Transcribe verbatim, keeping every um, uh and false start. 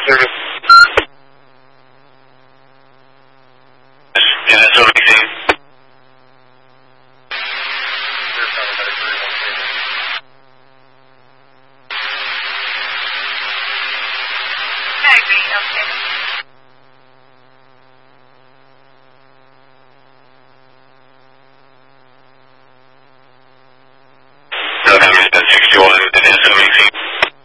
service. Yeah, that's what we think. I agree, okay.